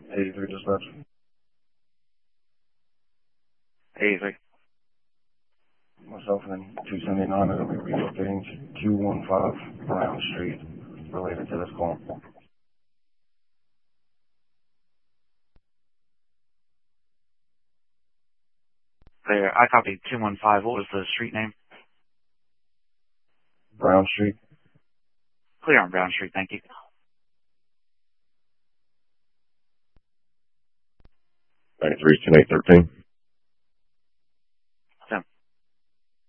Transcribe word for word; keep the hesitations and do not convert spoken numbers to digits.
eighty-three dispatch. eighty-three. Myself and two seventy-nine are going to be relocating to two one five Brown Street related to this call. There, I copied two one five. What was the street name? Brown Street. Clear on Brown Street, thank you. ninety-three, ten eight thirteen.